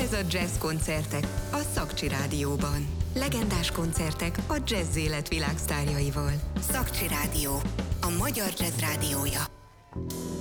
Ez a Jazz Koncertek a Szakcsi Rádióban. Legendás koncertek a jazz élet világsztárjaival. Szakcsi Rádió, a magyar jazz rádiója.